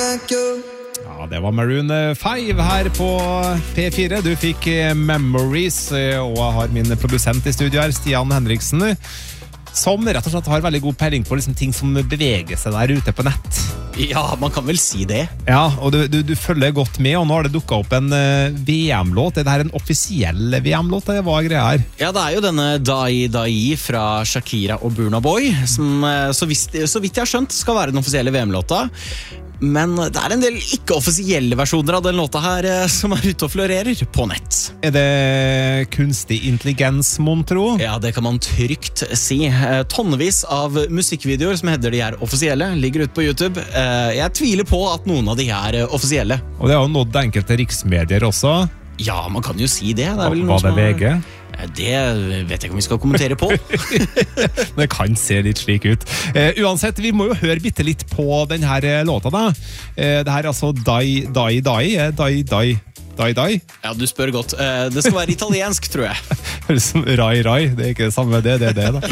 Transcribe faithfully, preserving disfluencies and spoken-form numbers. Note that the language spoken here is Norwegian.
like you. Ja, det var Maroon five her på P fire. Du fikk Memories, og jeg har min produsent i studio her, Stian Henriksen, som rett og slett har veldig god peiling på liksom, ting som beveger seg der ute på nett. Ja, man kan vel si det. Ja, og du, du, du følger godt med, og nå har det dukket opp en uh, V M-låt. Er det her en offisiell V M-låt, eller hva er greia her? Ja, det er jo denne Dai Dai fra Shakira og Burna Boy, som uh, så, visst, så vidt jeg har skjønt skal være den offisielle V M-låta. Men det er en del ikke-offisielle versjoner av den låta her uh, som er ute og florerer på nett. Er det kunstig intelligens, mon tro? Ja, det kan man trygt si. Uh, tonnevis av musikkvideoer som hevder de er offisielle, ligger ute på YouTube. Uh, jeg tviler på at noen av de er uh, offisielle. Og det har jo nådd enkelte riksmedier også. Ja, man kan jo si det. Det er vel Var noe det som er... V G? Det vet jeg ikke om vi skal kommentere på. Det kan se litt slik ut. Uh, uansett, vi må jo høre bitte litt på denne låta da. Uh, det her er altså Dai Dai Dai. Dai Dai Dai Dai. Ja, du spør godt. Uh, det skal være italiensk, tror jeg. Rai Rai, det er ikke det samme, det, det er det da.